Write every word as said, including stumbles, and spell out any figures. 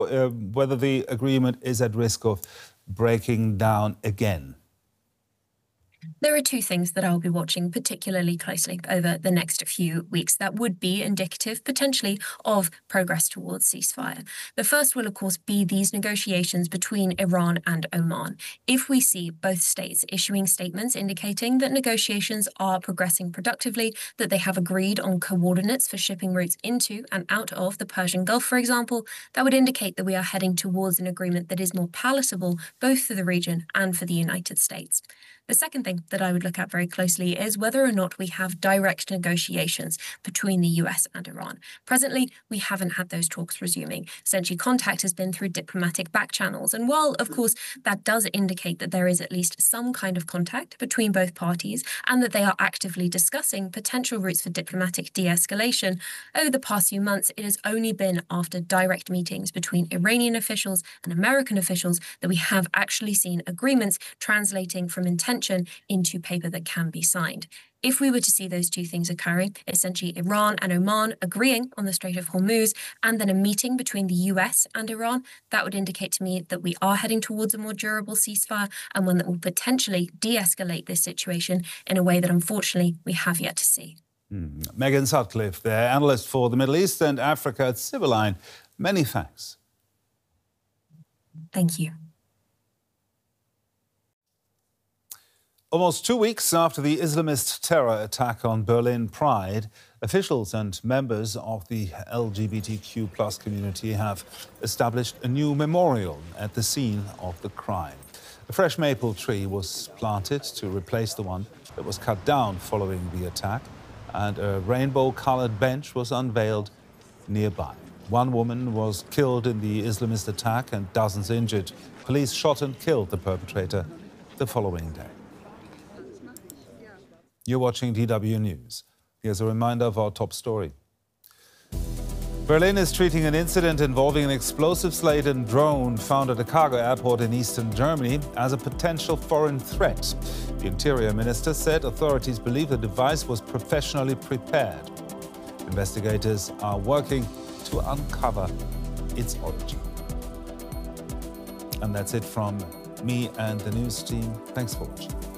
Uh, whether the agreement is at risk of breaking down again. There are two things that I'll be watching particularly closely over the next few weeks that would be indicative, potentially, of progress towards ceasefire. The first will, of course, be these negotiations between Iran and Oman. If we see both states issuing statements indicating that negotiations are progressing productively, that they have agreed on coordinates for shipping routes into and out of the Persian Gulf, for example, that would indicate that we are heading towards an agreement that is more palatable both for the region and for the United States. The second thing that I would look at very closely is whether or not we have direct negotiations between the U S and Iran. Presently, we haven't had those talks resuming. Essentially, contact has been through diplomatic back channels. And while, of course, that does indicate that there is at least some kind of contact between both parties and that they are actively discussing potential routes for diplomatic de-escalation, over the past few months, it has only been after direct meetings between Iranian officials and American officials that we have actually seen agreements translating from intention into paper that can be signed. If we were to see those two things occurring, essentially Iran and Oman agreeing on the Strait of Hormuz, and then a meeting between the U S and Iran, that would indicate to me that we are heading towards a more durable ceasefire and one that will potentially de-escalate this situation in a way that unfortunately we have yet to see. Hmm. Megan Sutcliffe, the analyst for the Middle East and Africa at Civiline. Many thanks. Thank you. Almost two weeks after the Islamist terror attack on Berlin Pride, officials and members of the L G B T Q plus community have established a new memorial at the scene of the crime. A fresh maple tree was planted to replace the one that was cut down following the attack, and a rainbow-colored bench was unveiled nearby. One woman was killed in the Islamist attack and dozens injured. Police shot and killed the perpetrator the following day. You're watching D W News. Here's a reminder of our top story. Berlin is treating an incident involving an explosives-laden drone found at a cargo airport in eastern Germany as a potential foreign threat. The Interior Minister said authorities believe the device was professionally prepared. Investigators are working to uncover its origin. And that's it from me and the news team. Thanks for watching.